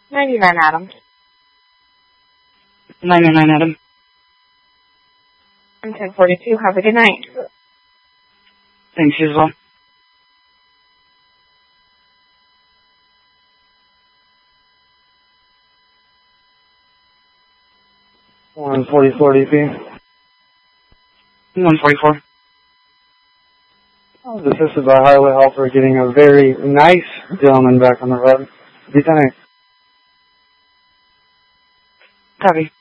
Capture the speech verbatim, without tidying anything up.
ninety-nine Adams. ninety-nine Adams. I'm ten forty-two. Have a good night. Thanks, you as well. one forty-four D P. one forty-four. I was assisted by highway helper getting a very nice gentleman back on the road. Be nice. Copy.